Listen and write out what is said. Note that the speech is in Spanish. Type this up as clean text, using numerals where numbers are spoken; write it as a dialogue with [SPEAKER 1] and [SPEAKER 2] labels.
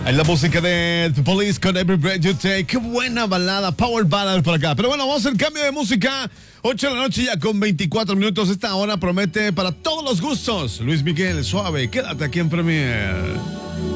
[SPEAKER 1] Hay la música de The Police con Every Breath You Take. Qué buena balada, power ballad por acá. Pero bueno, vamos a hacer cambio de música. 8 de la noche ya con 24 minutos. Esta hora promete para todos los gustos. Luis Miguel, suave, quédate aquí en Premier.